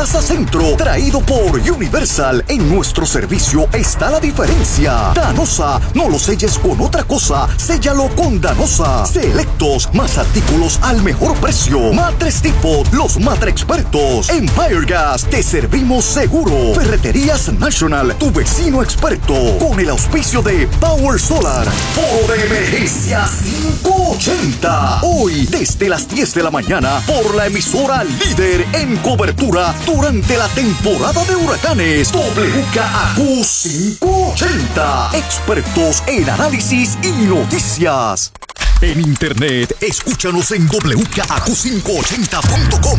Plaza Centro. Traído por Universal. En nuestro servicio está la diferencia. Danosa, no lo selles con otra cosa. Séllalo con Danosa. Selectos, más artículos al mejor precio. Matres Tipo, los matre expertos. Empire Gas, te servimos seguro. Ferreterías National, tu vecino experto. Con el auspicio de Power Solar. Foro de emergencia 580. Hoy, desde las 10 de la mañana, por la emisora líder en cobertura durante la temporada de huracanes. WKAQ 580. Expertos en análisis y noticias. En internet, escúchanos en WKAQ580.com.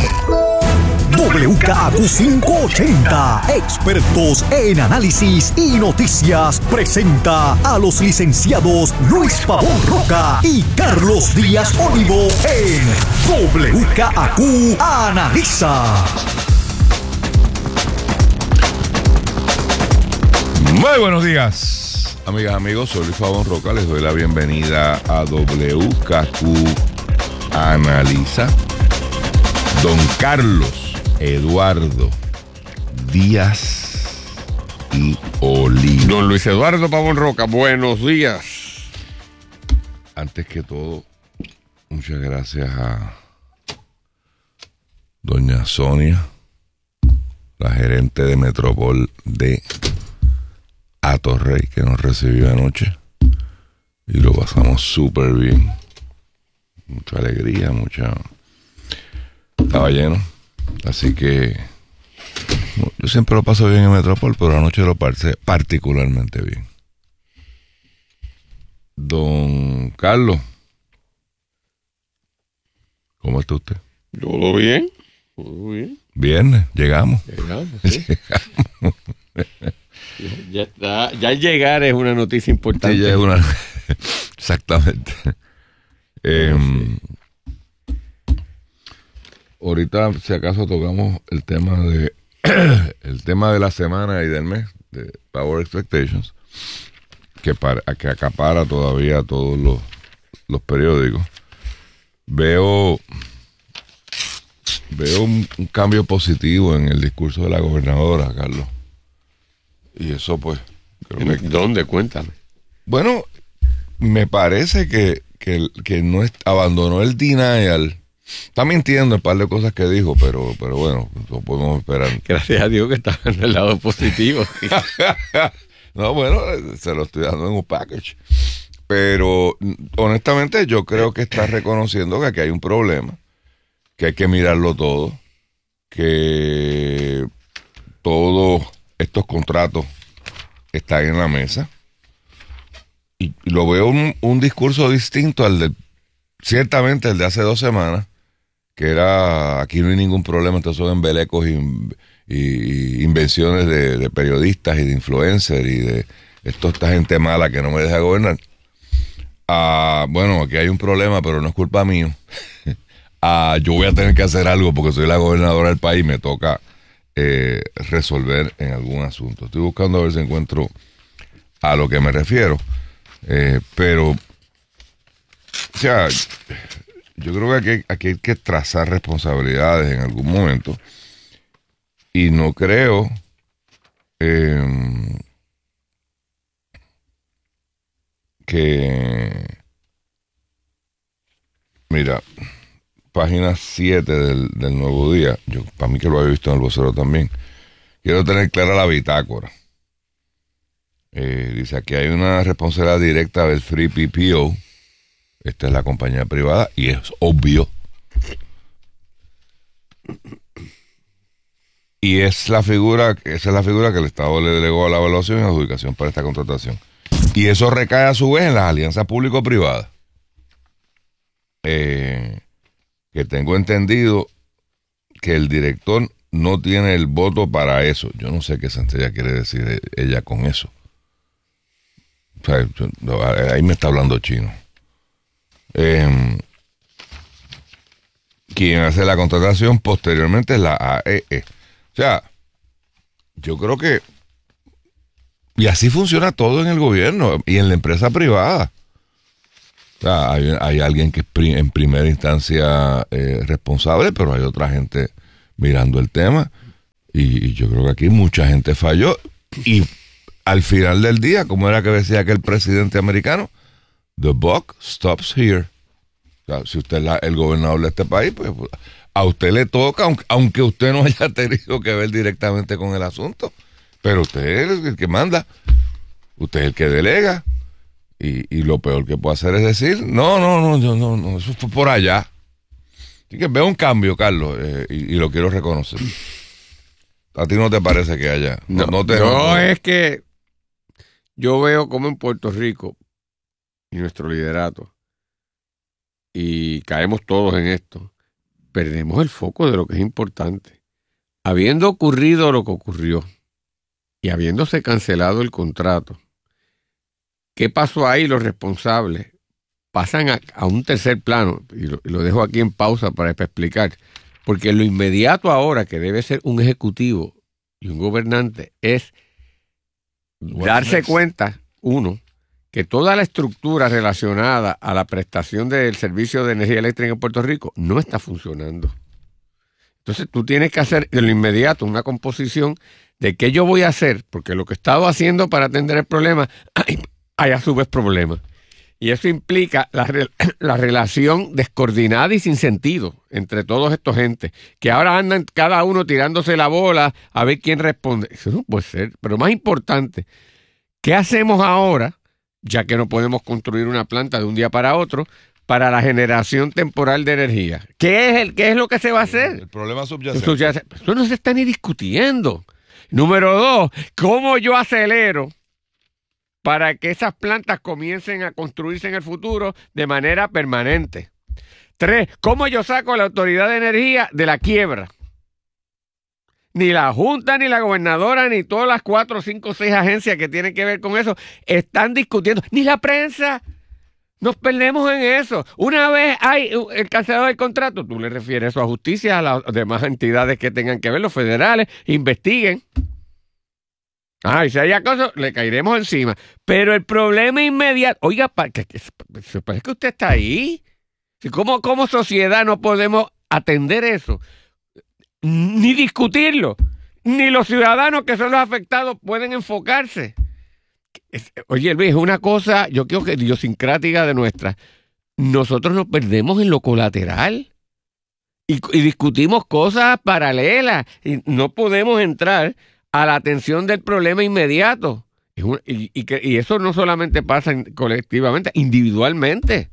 WKAQ580, expertos en análisis y noticias, presenta a los licenciados Luis Pavón Roca y Carlos Díaz Olivo en WKAQ Analiza. Muy buenos días, amigas, amigos. Soy Luis Pavón Roca. Les doy la bienvenida a WKAQ Analiza. Don Carlos Eduardo Díaz y Olivo. Don Luis Eduardo Pavón Roca, buenos días. Antes que todo, muchas gracias a doña Sonia, la gerente de Metropol de Atorrey, que nos recibió anoche y lo pasamos súper bien. Mucha alegría, estaba lleno, así que yo siempre lo paso bien en Metropol, pero anoche lo pasé particularmente bien. Don Carlos, ¿cómo está usted? ¿Todo bien? ¿Todo bien? Viernes, llegamos. Sí. Ya llegar es una noticia importante. Sí, ya es una... Exactamente. Ahorita, si acaso, tocamos el tema de la semana y del mes de Power Expectations, que acapara todavía todos los periódicos. Veo un cambio positivo en el discurso de la gobernadora, Carlos. Y eso, pues... ¿Dónde? Cuéntame. Bueno, me parece que no abandonó el denial. Está mintiendo un par de cosas que dijo, pero bueno, no podemos esperar. Gracias a Dios que estaba en el lado positivo. No, bueno, se lo estoy dando en un package. Pero, honestamente, yo creo que está reconociendo que aquí hay un problema, que hay que mirarlo todo, que todos estos contratos están en la mesa. Y lo veo un discurso distinto ciertamente el de hace 2 semanas, que era, aquí no hay ningún problema, estos son embelecos y invenciones de periodistas y de influencers y de esta gente mala que no me deja gobernar. Bueno, aquí hay un problema, pero no es culpa mío. Yo voy a tener que hacer algo porque soy la gobernadora del país y me toca resolver en algún asunto. Estoy buscando a ver si encuentro a lo que me refiero. Pero, o sea, yo creo que aquí hay que trazar responsabilidades en algún momento. Y no creo que... Mira, página 7 del Nuevo Día. Para mí que lo había visto en el vocero también. Quiero tener clara la bitácora. Dice aquí hay una responsabilidad directa del Free PPO. Esta es la compañía privada y es obvio. Y esa es la figura que el Estado le delegó a la evaluación y adjudicación para esta contratación. Y eso recae a su vez en las alianzas público-privadas. Que tengo entendido que el director no tiene el voto para eso. Yo no sé qué sencilla quiere decir ella con eso. O sea, ahí me está hablando chino. Quien hace la contratación posteriormente es la AEE. O sea, yo creo que... Y así funciona todo en el gobierno y en la empresa privada. O sea, hay alguien que es en primera instancia responsable, pero hay otra gente mirando el tema. Y yo creo que aquí mucha gente falló. Y al final del día, como era que decía aquel presidente americano, the buck stops here. O sea, si usted es el gobernador de este país, pues a usted le toca, aunque usted no haya tenido que ver directamente con el asunto. Pero usted es el que manda, usted es el que delega. Y lo peor que puede hacer es decir, no, eso fue por allá. Así que veo un cambio, Carlos, y lo quiero reconocer. ¿A ti no te parece que haya? Es que yo veo como en Puerto Rico y nuestro liderato, y caemos todos en esto, perdemos el foco de lo que es importante. Habiendo ocurrido lo que ocurrió y habiéndose cancelado el contrato, ¿qué pasó ahí? Los responsables pasan a un tercer plano, y lo dejo aquí en pausa para explicar, porque lo inmediato ahora que debe ser un ejecutivo y un gobernante es darse cuenta, uno, que toda la estructura relacionada a la prestación del servicio de energía eléctrica en Puerto Rico no está funcionando. Entonces tú tienes que hacer de lo inmediato una composición de qué yo voy a hacer, porque lo que he estado haciendo para atender el problema, hay a su vez problemas. Y eso implica la relación descoordinada y sin sentido entre todos estos gentes, que ahora andan cada uno tirándose la bola a ver quién responde. Eso no puede ser. Pero más importante, ¿qué hacemos ahora, ya que no podemos construir una planta de un día para otro, para la generación temporal de energía? ¿Qué es lo que se va a hacer? El problema subyacente. Eso no se está ni discutiendo. Número 2, ¿cómo yo acelero para que esas plantas comiencen a construirse en el futuro de manera permanente? 3, ¿cómo yo saco la Autoridad de Energía de la quiebra? Ni la Junta, ni la gobernadora, ni todas las 4, 5, 6 agencias que tienen que ver con eso están discutiendo, ni la prensa. Nos perdemos en eso. Una vez hay el cancelado del contrato, tú le refieres eso a justicia, a las demás entidades que tengan que ver, los federales, investiguen. Y si hay acaso, le caeremos encima. Pero el problema inmediato, oiga, se parece que usted está ahí. ¿Cómo como sociedad no podemos atender eso? Ni discutirlo. Ni los ciudadanos que son los afectados pueden enfocarse. Oye, Luis, es una cosa, yo creo que idiosincrática de nuestra. Nosotros nos perdemos en lo colateral y discutimos cosas paralelas y no podemos entrar a la atención del problema inmediato. Y eso no solamente pasa colectivamente, individualmente.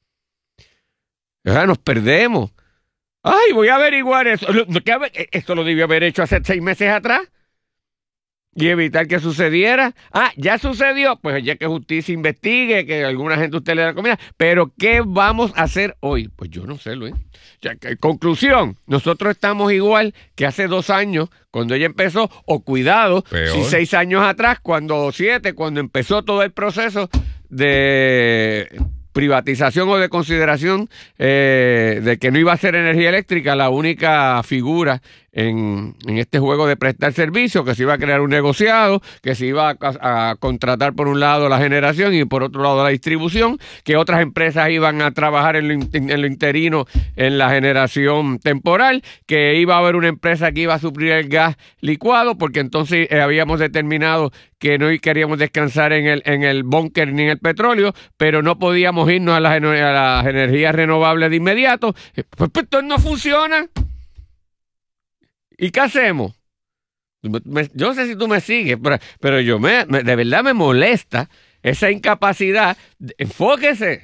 O sea, nos perdemos. Voy a averiguar eso. Esto lo debió haber hecho hace 6 meses atrás y evitar que sucediera. Ya sucedió. Pues ya que justicia investigue, que alguna gente usted le da comida. Pero ¿qué vamos a hacer hoy? Pues yo no sé, Luis. Conclusión, nosotros estamos igual que hace 2 años cuando ella empezó, o cuidado, si 6 años atrás, cuando empezó todo el proceso de privatización o de consideración de que no iba a ser energía eléctrica la única figura en este juego de prestar servicio, que se iba a crear un negociado, que se iba a contratar por un lado la generación y por otro lado la distribución, que otras empresas iban a trabajar en lo interino en la generación temporal, que iba a haber una empresa que iba a suplir el gas licuado, porque entonces habíamos determinado que no queríamos descansar en el búnker ni en el petróleo, pero no podíamos irnos a las energías renovables de inmediato. Pues esto no funciona. ¿Y qué hacemos? Yo no sé si tú me sigues, pero de verdad me molesta esa incapacidad. Enfóquese.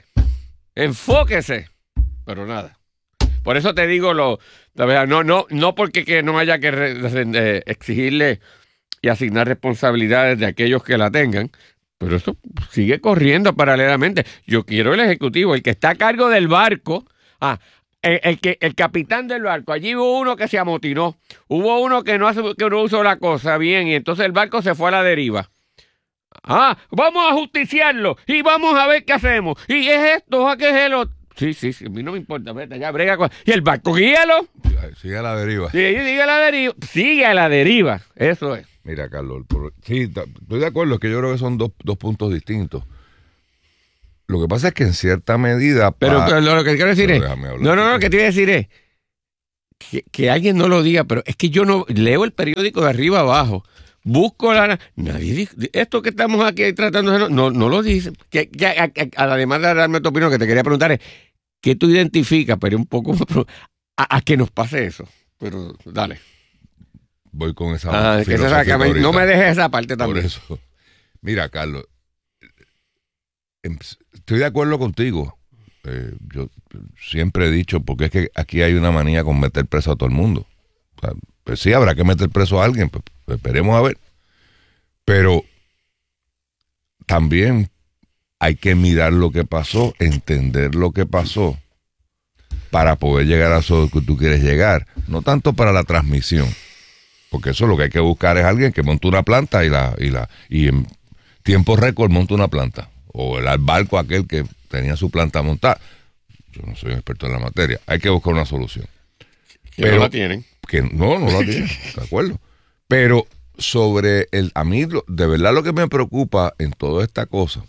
Pero nada. Por eso te digo no porque que no haya que exigirle y asignar responsabilidades de aquellos que la tengan, pero eso sigue corriendo paralelamente. Yo quiero el ejecutivo, el que está a cargo del barco. El capitán del barco, allí hubo uno que se amotinó, hubo uno que no usó la cosa bien y entonces el barco se fue a la deriva. Vamos a justiciarlo y vamos a ver qué hacemos. Y es esto, ¿qué es el otro? Sí, a mí no me importa, vete, ya brega con... Y el barco, guíalo. Sigue a la deriva. Sí, sigue a la deriva, eso es. Mira, Carlos, sí, estoy de acuerdo, es que yo creo que son dos puntos distintos. Lo que pasa es que en cierta medida... Pero lo que quiero decir es... No, lo que te iba a decir es... que alguien no lo diga, pero es que yo no leo el periódico de arriba abajo. Busco nadie dice, esto que estamos aquí tratando no lo dicen. Además de darme tu opinión, que te quería preguntar es, ¿qué tú identificas? Pero un poco a que nos pase eso. Pero dale. Voy con esa no me dejes esa parte también. Por eso. Mira, Carlos, estoy de acuerdo contigo. Yo siempre he dicho, porque es que aquí hay una manía con meter preso a todo el mundo. O sea, pues sí, habrá que meter preso a alguien, pues esperemos a ver. Pero también hay que mirar lo que pasó, entender lo que pasó, para poder llegar a eso que tú quieres llegar. No tanto para la transmisión, porque eso lo que hay que buscar es alguien que monte una planta y en tiempo récord monte una planta. O el barco aquel que tenía su planta montada. Yo no soy un experto en la materia. Hay que buscar una solución. Pero no la tienen. Que no la tienen, de acuerdo. Pero sobre a mí, de verdad lo que me preocupa en toda esta cosa,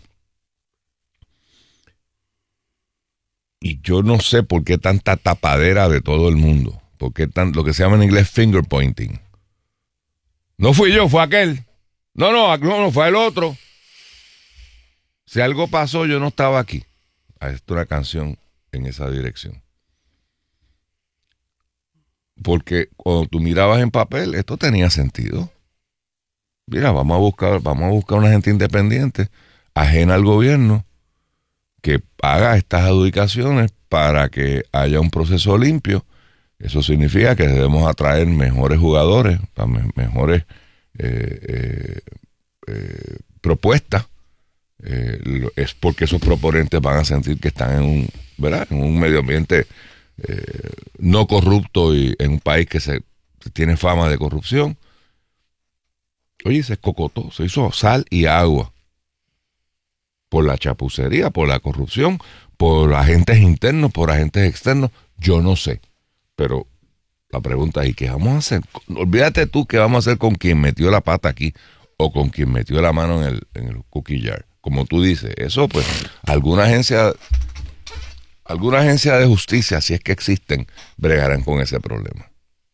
y yo no sé por qué tanta tapadera de todo el mundo, por qué lo que se llama en inglés finger pointing. No fui yo, fue aquel. No, fue el otro. Si algo pasó, yo no estaba aquí. Esto es una canción en esa dirección. Porque cuando tú mirabas en papel, esto tenía sentido. Mira, vamos a buscar una gente independiente, ajena al gobierno, que haga estas adjudicaciones para que haya un proceso limpio. Eso significa que debemos atraer mejores jugadores, mejores propuestas. Es porque esos proponentes van a sentir que están en un medio ambiente no corrupto y en un país que se tiene fama de corrupción. Oye, se escocotó, se hizo sal y agua por la chapucería, por la corrupción, por agentes internos, por agentes externos, yo no sé. Pero la pregunta es, ¿y qué vamos a hacer? Olvídate tú qué vamos a hacer con quien metió la pata aquí o con quien metió la mano en el cookie jar. Como tú dices, eso pues alguna agencia de justicia, si es que existen, bregarán con ese problema.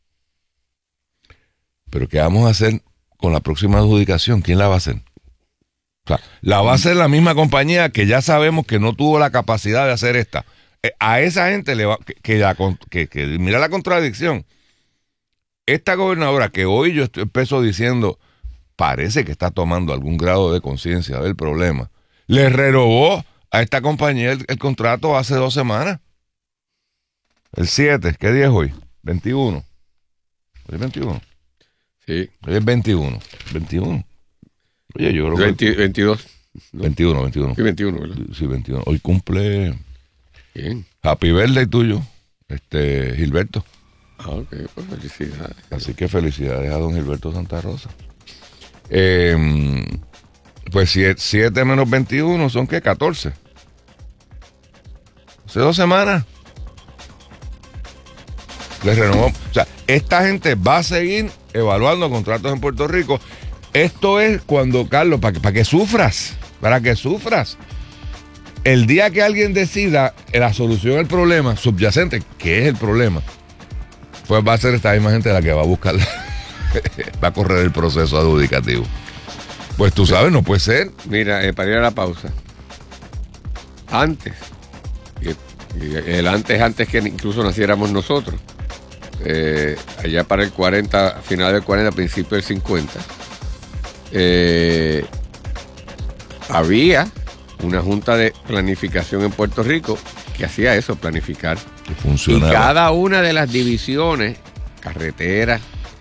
Pero ¿qué vamos a hacer con la próxima adjudicación? ¿Quién la va a hacer? O sea, la va a hacer la misma compañía que ya sabemos que no tuvo la capacidad de hacer esta. A esa gente le va que mira la contradicción. Esta gobernadora que hoy yo empiezo diciendo parece que está tomando algún grado de conciencia del problema, le renovó a esta compañía el contrato hace 2 semanas. El 7, ¿qué día es hoy? 21. ¿Hoy es 21? Sí. Hoy es 21. 21. Oye, yo creo que 22. ¿No? 21. Sí, 21, ¿verdad? Sí, 21. Hoy cumple... Bien. Happy birthday tuyo, Gilberto. Ok, pues felicidades. Así que felicidades a don Gilberto Santa Rosa. Pues 7 menos 21 son ¿qué? 14. Hace 2 semanas. Les renovó. O sea, esta gente va a seguir evaluando contratos en Puerto Rico. Esto es cuando, Carlos, para que sufras. El día que alguien decida la solución al problema subyacente, que es el problema, pues va a ser esta misma gente la que va a buscar, va a correr el proceso adjudicativo. Pues tú sabes, no puede ser. Mira, para ir a la pausa. Antes, antes que incluso naciéramos nosotros, allá para el 40, final del 40, principio del 50, había una junta de planificación en Puerto Rico que hacía eso, planificar. Que funcionaba. Y cada una de las divisiones, carreteras,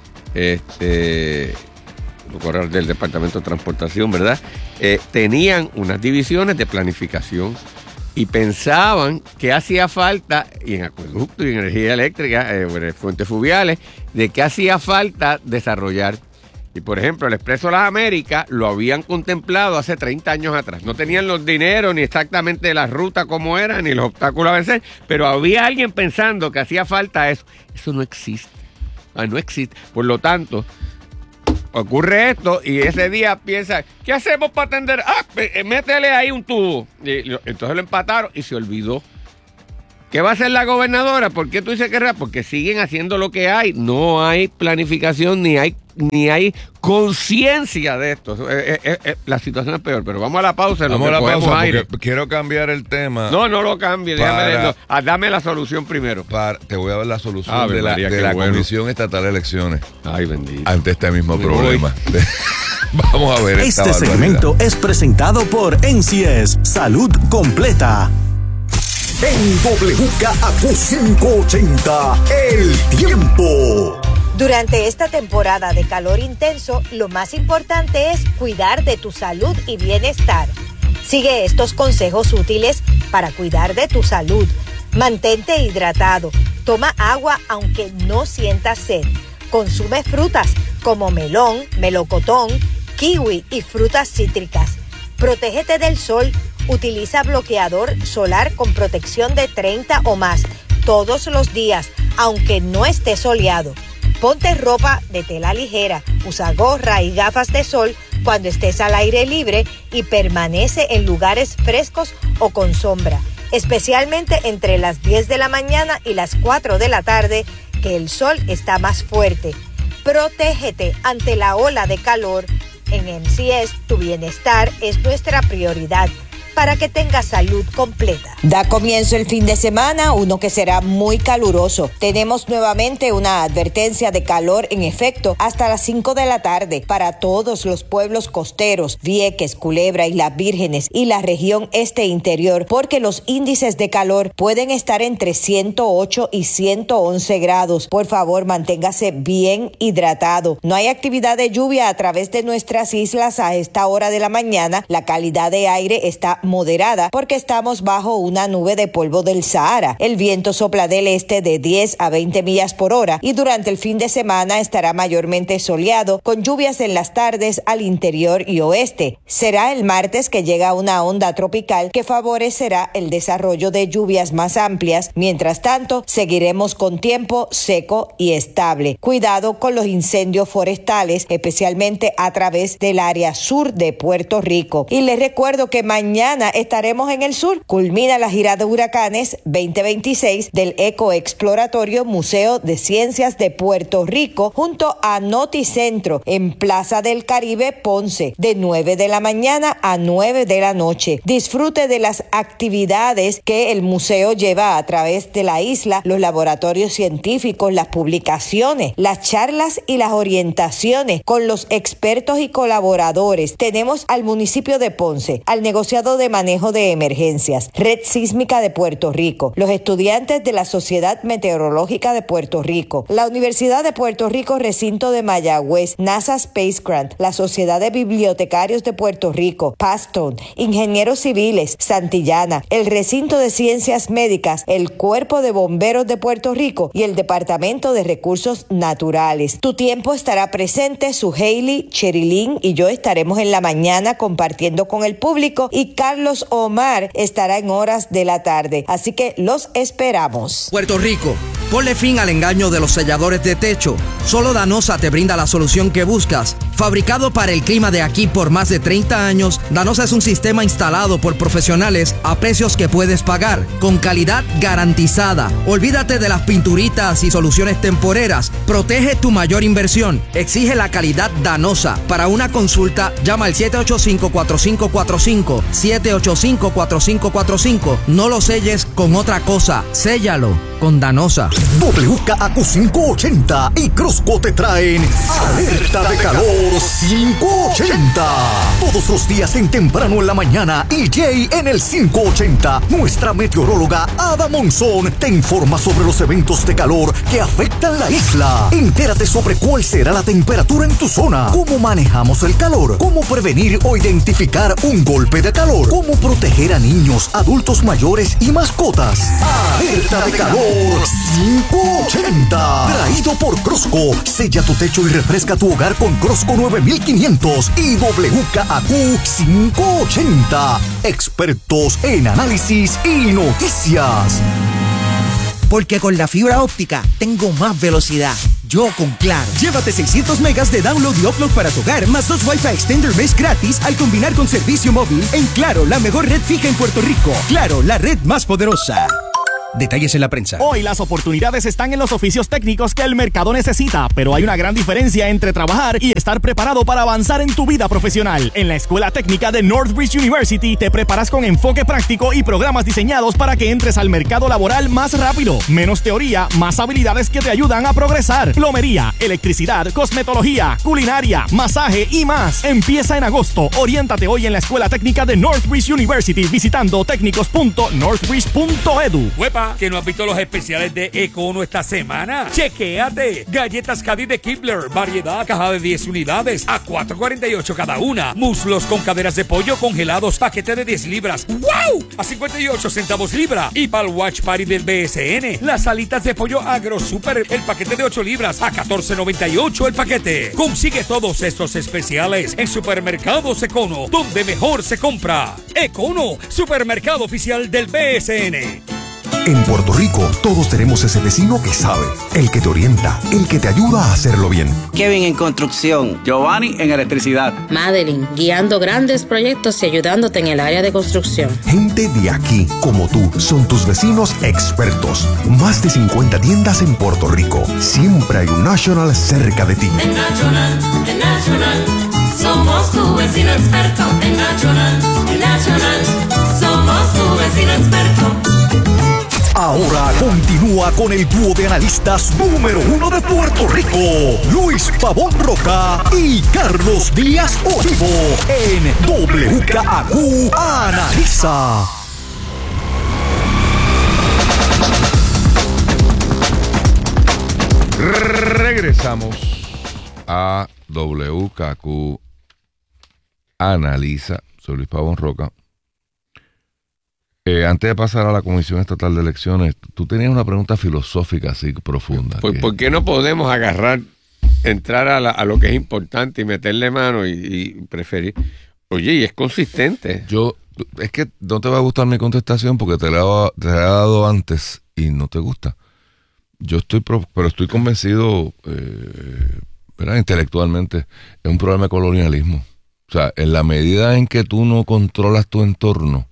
del Departamento de Transportación, ¿verdad? Tenían unas divisiones de planificación y pensaban que hacía falta, y en acueducto y energía eléctrica, fuentes fluviales, de que hacía falta desarrollar. Y por ejemplo, el Expreso de las Américas lo habían contemplado hace 30 años atrás. No tenían los dineros, ni exactamente la ruta como era, ni los obstáculos a vencer, pero había alguien pensando que hacía falta eso. Eso no existe. No existe. Por lo tanto, ocurre esto y ese día piensa, ¿qué hacemos para atender? Métele ahí un tubo. Y entonces lo empataron y se olvidó ¿Qué va a hacer la gobernadora? ¿Por qué tú dices que es real? Porque siguen haciendo lo que hay. No hay planificación ni hay conciencia de esto. La situación es peor, pero vamos a la pausa. Vamos a la pausa porque quiero cambiar el tema. No lo cambie. Dame la solución primero. Te voy a dar la solución de la Comisión Estatal de Elecciones. Ay, bendito. Ante este mismo problema. Vamos a ver. Este segmento es presentado por NCS Salud Completa. En WKAQ 580, el tiempo. Durante esta temporada de calor intenso, lo más importante es cuidar de tu salud y bienestar. Sigue estos consejos útiles para cuidar de tu salud. Mantente hidratado. Toma agua aunque no sientas sed. Consume frutas como melón, melocotón, kiwi y frutas cítricas. Protégete del sol. Utiliza bloqueador solar con protección de 30 o más todos los días, aunque no esté soleado. Ponte ropa de tela ligera, usa gorra y gafas de sol cuando estés al aire libre y permanece en lugares frescos o con sombra, especialmente entre las 10 de la mañana y las 4 de la tarde, que el sol está más fuerte. Protégete ante la ola de calor. En MCS, tu bienestar es nuestra prioridad. Para que tengas salud completa. Da comienzo el fin de semana, uno que será muy caluroso. Tenemos nuevamente una advertencia de calor en efecto hasta las 5 de la tarde para todos los pueblos costeros, Vieques, Culebra y Las Vírgenes y la región este interior, porque los índices de calor pueden estar entre 108 y 111 grados. Por favor, manténgase bien hidratado. No hay actividad de lluvia a través de nuestras islas a esta hora de la mañana. La calidad de aire está moderada porque estamos bajo una nube de polvo del Sahara. El viento sopla del este de 10 a 20 millas por hora y durante el fin de semana estará mayormente soleado con lluvias en las tardes al interior y oeste. Será el martes que llega una onda tropical que favorecerá el desarrollo de lluvias más amplias. Mientras tanto, seguiremos con tiempo seco y estable. Cuidado con los incendios forestales, especialmente a través del área sur de Puerto Rico. Y les recuerdo que mañana estaremos en el sur. Culmina la gira de huracanes 2026 del Ecoexploratorio Museo de Ciencias de Puerto Rico junto a Noticentro en Plaza del Caribe, Ponce, de 9 de la mañana a 9 de la noche. Disfrute de las actividades que el museo lleva a través de la isla, los laboratorios científicos, las publicaciones, las charlas y las orientaciones con los expertos y colaboradores. Tenemos al municipio de Ponce, al negociado de manejo de emergencias, Red Sísmica de Puerto Rico, los estudiantes de la Sociedad Meteorológica de Puerto Rico, la Universidad de Puerto Rico, Recinto de Mayagüez, NASA Space Grant, la Sociedad de Bibliotecarios de Puerto Rico, Pastone, Ingenieros Civiles, Santillana, el Recinto de Ciencias Médicas, el Cuerpo de Bomberos de Puerto Rico y el Departamento de Recursos Naturales. Tu tiempo estará presente, su Hailey, Cherilyn y yo estaremos en la mañana compartiendo con el público y Carlos Omar estará en horas de la tarde, así que los esperamos. Puerto Rico, ponle fin al engaño de los selladores de techo. Solo Danosa te brinda la solución que buscas. Fabricado para el clima de aquí por más de 30 años, Danosa es un sistema instalado por profesionales a precios que puedes pagar, con calidad garantizada. Olvídate de las pinturitas y soluciones temporeras. Protege tu mayor inversión. Exige la calidad Danosa. Para una consulta, llama al 785-4545. 785-4545. No lo selles con otra cosa. Séllalo con Danosa. WKAQ 580 y Crosco te traen Alerta de Calor 580. Todos los días en temprano en la mañana y Jay en el 580. Nuestra meteoróloga Ada Monzón te informa sobre los eventos de calor que afectan la isla. Entérate sobre cuál será la temperatura en tu zona, cómo manejamos el calor, cómo prevenir o identificar un golpe de calor, cómo proteger a niños, adultos mayores y mascotas. Alerta de Calor 580. Traído por Crosco. Sella tu techo y refresca tu hogar con Crosco 9500 y WKAQ 580. Expertos en análisis y noticias. Porque con la fibra óptica tengo más velocidad. Yo con Claro. Llévate 600 megas de download y upload para tu hogar, más 2 Wi-Fi Extender Mesh gratis al combinar con servicio móvil en Claro, la mejor red fija en Puerto Rico. Claro, la red más poderosa. Detalles en la prensa. Hoy las oportunidades están en los oficios técnicos que el mercado necesita, pero hay una gran diferencia entre trabajar y estar preparado para avanzar en tu vida profesional. En la Escuela Técnica de Northbridge University te preparas con enfoque práctico y programas diseñados para que entres al mercado laboral más rápido. Menos teoría, más habilidades que te ayudan a progresar. Plomería, electricidad, cosmetología, culinaria, masaje y más. Empieza en agosto. Oriéntate hoy en la Escuela Técnica de Northbridge University visitando técnicos.northbridge.edu. ¡Huepa! ¿Que no has visto los especiales de Econo esta semana? ¡Chequéate! Galletas Caddy de Kibler, variedad, caja de 10 unidades a $4.48 cada una. Muslos con caderas de pollo congelados, paquete de 10 libras. ¡Wow! A 58 centavos libra. Y para el Watch Party del BSN, las alitas de pollo Agro Super, el paquete de 8 libras a $14.98 el paquete. Consigue todos estos especiales en Supermercados Econo, donde mejor se compra. Econo, supermercado oficial del BSN. En Puerto Rico, todos tenemos ese vecino que sabe, el que te orienta, el que te ayuda a hacerlo bien. Kevin en construcción, Giovanni en electricidad, Madeline guiando grandes proyectos y ayudándote en el área de construcción. Gente de aquí, como tú, son tus vecinos expertos. Más de 50 tiendas en Puerto Rico. Siempre hay un National cerca de ti. En National, somos tu vecino experto. En National, somos tu vecino experto. Ahora continúa con el dúo de analistas número 1 de Puerto Rico, Luis Pavón Roca y Carlos Díaz Olivo, en WKAQ Analiza. Regresamos a WKAQ Analiza. Soy Luis Pavón Roca. Antes de pasar a la Comisión Estatal de Elecciones, tú tenías una pregunta filosófica así profunda. Pues, ¿por qué no podemos entrar a lo que es importante y meterle mano y preferir? Oye, y es consistente. Es que no te va a gustar mi contestación porque te la he dado antes y no te gusta. Pero estoy convencido, ¿verdad? Intelectualmente, es un problema de colonialismo. O sea, en la medida en que tú no controlas tu entorno,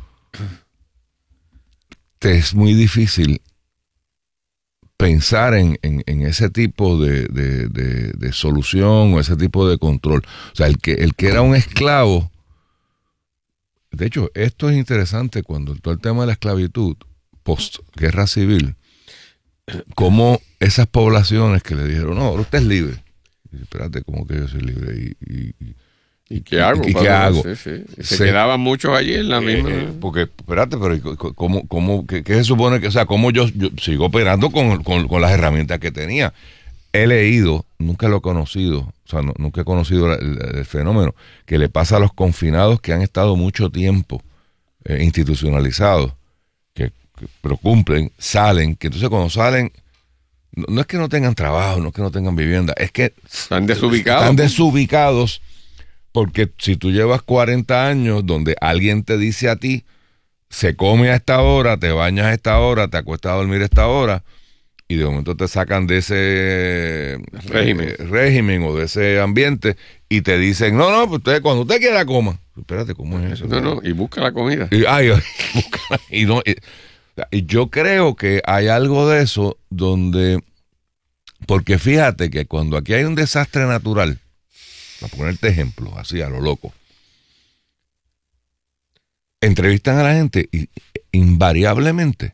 te es muy difícil pensar en ese tipo de solución o ese tipo de control. O sea, el que era un esclavo. De hecho, esto es interesante cuando todo el tema de la esclavitud post-guerra civil, como esas poblaciones que le dijeron, no, ahora usted es libre. Y, espérate, ¿cómo que yo soy libre? ¿Y qué hago? ¿Y qué hago? Sí. Se quedaban muchos allí en la misma. Porque, espérate, pero ¿qué se supone que, o sea, cómo yo sigo operando con las herramientas que tenía? He leído, nunca lo he conocido, o sea, nunca he conocido el fenómeno que le pasa a los confinados que han estado mucho tiempo institucionalizados, pero cumplen, salen, que entonces cuando salen, no es que no tengan trabajo, no es que no tengan vivienda, es que están desubicados. Porque si tú llevas 40 años donde alguien te dice a ti, se come a esta hora, te bañas a esta hora, te acuestas a dormir a esta hora, y de momento te sacan de ese régimen o de ese ambiente y te dicen, no, pues cuando usted quiera coma. Espérate, ¿cómo es eso? No, y busca la comida. Y yo creo que hay algo de eso donde, porque fíjate que cuando aquí hay un desastre natural, para ponerte ejemplos, así a lo loco, entrevistan a la gente y invariablemente,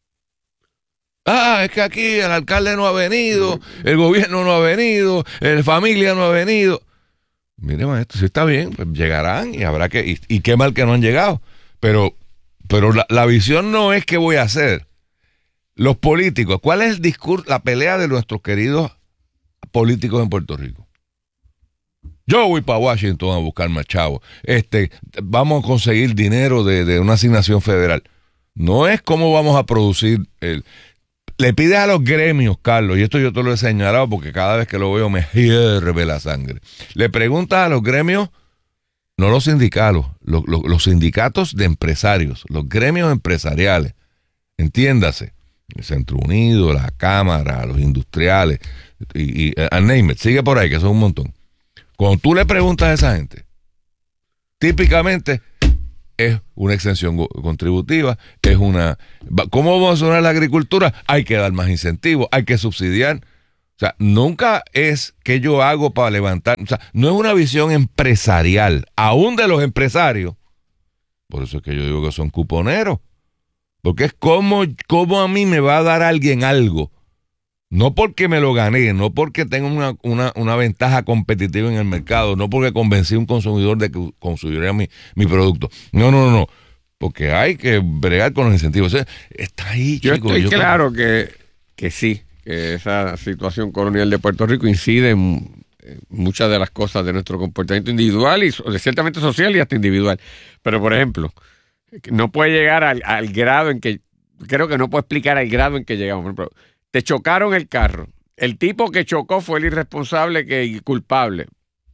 es que aquí el alcalde no ha venido, el gobierno no ha venido, la familia no ha venido. Mire, maestro, si está bien, pues llegarán y habrá que, y qué mal que no han llegado, pero la visión no es qué voy a hacer. Los políticos, ¿cuál es el discurso, la pelea de nuestros queridos políticos en Puerto Rico? Yo voy para Washington a buscar más chavos. Vamos a conseguir dinero de una asignación federal. No es cómo vamos a producir. Le pides a los gremios, Carlos, y esto yo te lo he señalado porque cada vez que lo veo me hierve la sangre. Le preguntas a los gremios, no los sindicatos, los sindicatos de empresarios, los gremios empresariales. Entiéndase. El Centro Unido, la Cámara, los industriales, y name it, sigue por ahí, que son un montón. Cuando tú le preguntas a esa gente, típicamente es una exención contributiva, es una... ¿Cómo vamos a solucionar la agricultura? Hay que dar más incentivos, hay que subsidiar. O sea, nunca es que yo hago para levantar... O sea, no es una visión empresarial, aún de los empresarios. Por eso es que yo digo que son cuponeros. Porque es como a mí me va a dar alguien algo. No porque me lo gané, no porque tengo una ventaja competitiva en el mercado, no porque convencí a un consumidor de que consumiera mi producto. No. Porque hay que bregar con los incentivos. O sea, está ahí, yo chicos. Estoy claro que sí, que esa situación colonial de Puerto Rico incide en muchas de las cosas de nuestro comportamiento individual y ciertamente social y hasta individual. Pero, por ejemplo, no puede llegar al grado en que... Creo que no puedo explicar el grado en que llegamos. Por ejemplo, te chocaron el carro. El tipo que chocó fue el irresponsable y culpable.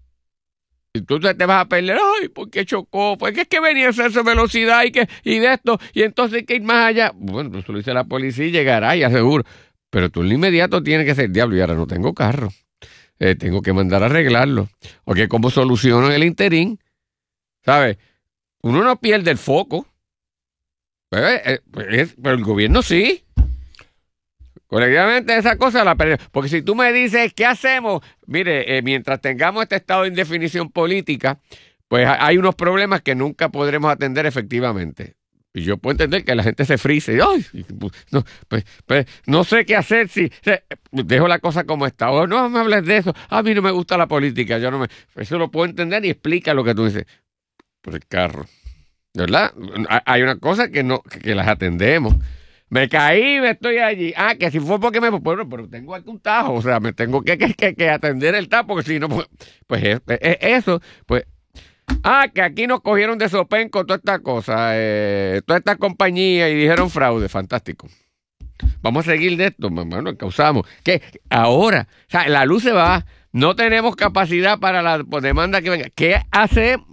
Y tú te vas a pelear, ay, ¿por qué chocó? Pues es que venía a hacerse velocidad y de esto, y entonces hay que ir más allá. Bueno, eso lo dice la policía y llegará, ya seguro. Pero tú en lo inmediato tienes que ser diablo, y ahora no tengo carro. Tengo que mandar a arreglarlo. Porque ¿cómo soluciono en el interín? ¿Sabes? Uno no pierde el foco. Pero el gobierno sí. Colectivamente esa cosa la perdemos. Porque si tú me dices, ¿qué hacemos? Mire, mientras tengamos este estado de indefinición política, pues hay unos problemas que nunca podremos atender efectivamente. Y yo puedo entender que la gente se frise. ¡Ay! No, pues, no sé qué hacer si dejo la cosa como está. O no me hables de eso. A mí no me gusta la política. Eso lo puedo entender y explica lo que tú dices. Por el carro. ¿Verdad? Hay una cosa que las atendemos. Me caí, estoy allí. Que si fue porque bueno, pero tengo aquí un tajo. O sea, me tengo que atender el tajo, porque si no, pues eso, pues. Que aquí nos cogieron de sopenco toda esta cosa, toda esta compañía y dijeron fraude. Fantástico. Vamos a seguir de esto. Bueno, causamos. Que ahora, o sea, la luz se va. No tenemos capacidad para la demanda que venga. ¿Qué hacemos?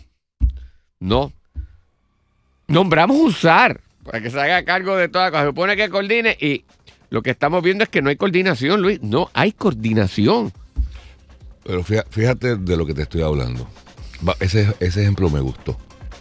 No. Nombramos un SAR para que se haga cargo de toda la cosa. Se supone que coordine y lo que estamos viendo es que no hay coordinación, Luis. No hay coordinación. Pero fíjate de lo que te estoy hablando. Ese ejemplo me gustó.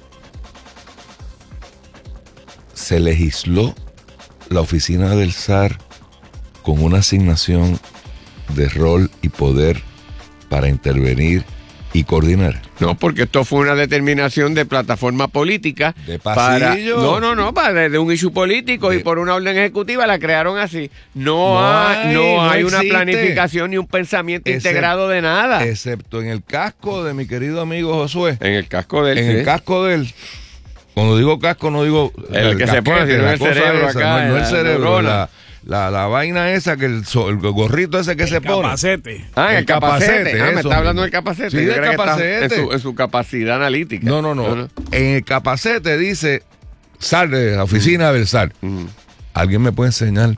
Se legisló la oficina del SAR con una asignación de rol y poder para intervenir y coordinar. No, porque esto fue una determinación de plataforma política. De pasillo. De un issue político y por una orden ejecutiva la crearon así. No hay una planificación ni un pensamiento integrado de nada. Excepto en el casco de mi querido amigo Josué. En el casco de él. El casco de él. Cuando digo casco no digo el que se pone, sino el cerebro acá. No el cerebro, la vaina esa, que el gorrito ese que se pone. Capacete. El capacete. Me está hablando del capacete. Sí, del capacete. En su capacidad analítica. No. En el capacete dice SAR, de la oficina del SAR. ¿Alguien me puede enseñar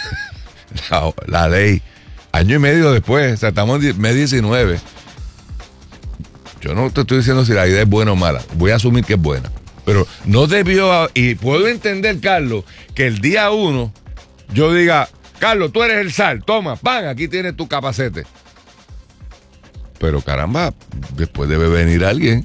la ley? Año y medio después, o sea, estamos en mes 19. Yo no te estoy diciendo si la idea es buena o mala. Voy a asumir que es buena. Pero no debió, y puedo entender, Carlos, que el día 1 yo diga, Carlos, tú eres el SAR, toma, aquí tienes tu capacete. Pero caramba, después debe venir alguien,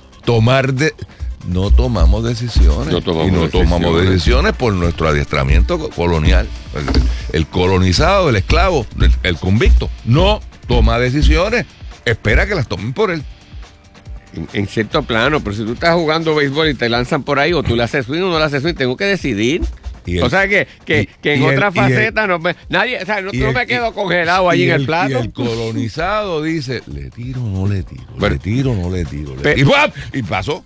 no tomamos decisiones. No tomamos decisiones por nuestro adiestramiento colonial. El colonizado, el esclavo, el convicto, no toma decisiones, espera que las tomen por él. En cierto plano, pero si tú estás jugando béisbol y te lanzan por ahí, o tú le haces swing o no le haces swing, tengo que decidir. O sea que en otra faceta no me quedo congelado allí en el plato. Y el colonizado dice, ¿le tiro o no le tiro? ¿Le tiro o no le tiro? Y pasó.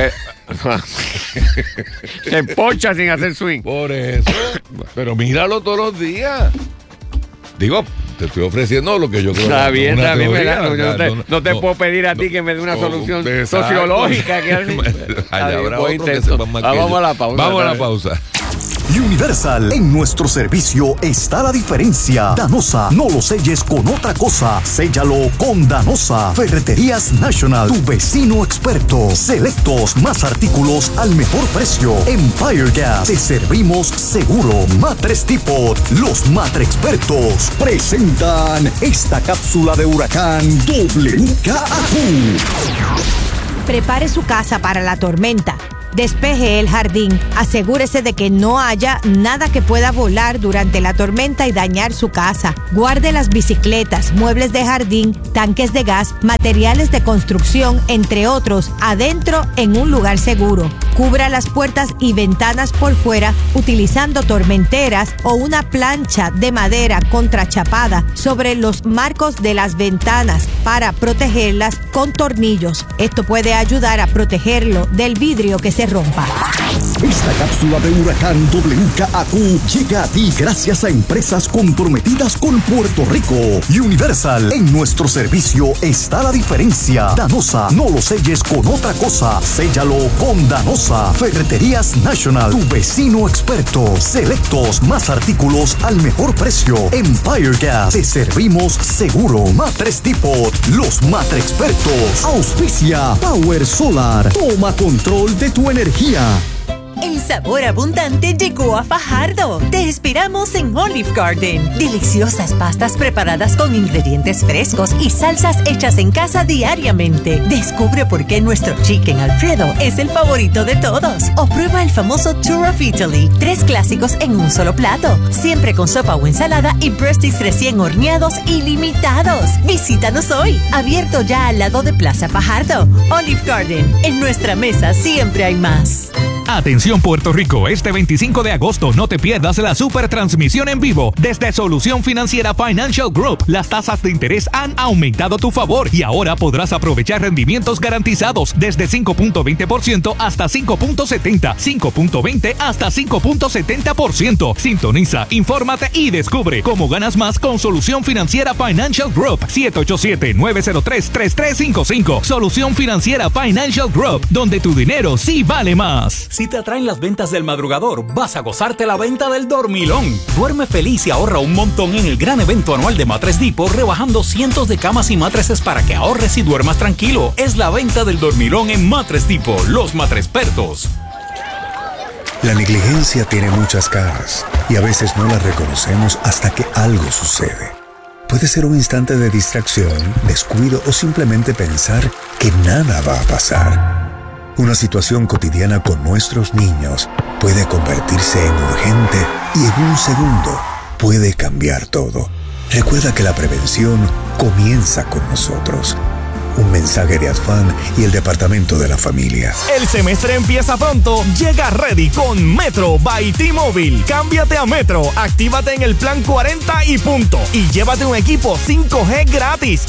Se empocha sin hacer swing. Por eso. Pero míralo todos los días. Digo, te estoy ofreciendo lo que yo creo. Está bien, ¿verdad? No te puedo pedir a ti que me dé una solución sociológica. Vamos a la pausa. Universal, en nuestro servicio está la diferencia. Danosa, no lo selles con otra cosa, séllalo con Danosa. Ferreterías National, tu vecino experto. Selectos, más artículos al mejor precio. Empire Gas, te servimos seguro. Matres Tipot, los Matre Expertos presentan esta cápsula de huracán WKAQ. Prepare su casa para la tormenta. Despeje el jardín. Asegúrese de que no haya nada que pueda volar durante la tormenta y dañar su casa. Guarde las bicicletas, muebles de jardín, tanques de gas, materiales de construcción, entre otros, adentro en un lugar seguro. Cubra las puertas y ventanas por fuera utilizando tormenteras o una plancha de madera contrachapada sobre los marcos de las ventanas para protegerlas con tornillos. Esto puede ayudar a protegerlo del vidrio que se rompa. Esta cápsula de huracán WKAQ llega a ti gracias a empresas comprometidas con Puerto Rico. Universal, en nuestro servicio está la diferencia. Danosa, no lo selles con otra cosa, séllalo con Danosa. Ferreterías National, tu vecino experto. Selectos, más artículos al mejor precio. Empire Gas, te servimos seguro. Matres Depot, los matre expertos. Auspicia Power Solar, toma control de tu energía. El sabor abundante llegó a Fajardo. Te esperamos en Olive Garden. Deliciosas pastas preparadas con ingredientes frescos y salsas hechas en casa diariamente. Descubre por qué nuestro Chicken Alfredo es el favorito de todos. O prueba el famoso Tour of Italy. 3 clásicos en un solo plato. Siempre con sopa o ensalada y breadsticks recién horneados ilimitados. Visítanos hoy. Abierto ya al lado de Plaza Fajardo. Olive Garden. En nuestra mesa siempre hay más. Atención Puerto Rico, este 25 de agosto no te pierdas la super transmisión en vivo desde Solución Financiera Financial Group. Las tasas de interés han aumentado a tu favor y ahora podrás aprovechar rendimientos garantizados desde 5.20% hasta 5.70, 5.20 hasta 5.70%. Sintoniza, infórmate y descubre cómo ganas más con Solución Financiera Financial Group. 787-903-3355. Solución Financiera Financial Group, donde tu dinero sí vale más. Si te atraen las ventas del madrugador, vas a gozarte la venta del dormilón. Duerme feliz y ahorra un montón en el gran evento anual de Matres Depot, rebajando cientos de camas y matres para que ahorres y duermas tranquilo. Es la venta del dormilón en Matres Depot, los matrespertos. La negligencia tiene muchas caras y a veces no la reconocemos hasta que algo sucede. Puede ser un instante de distracción, descuido o simplemente pensar que nada va a pasar. Una situación cotidiana con nuestros niños puede convertirse en urgente y en un segundo puede cambiar todo. Recuerda que la prevención comienza con nosotros. Un mensaje de ADFAN y el Departamento de la Familia. El semestre empieza pronto. Llega Ready con Metro by T-Mobile. Cámbiate a Metro, actívate en el plan 40 y punto. Y llévate un equipo 5G gratis.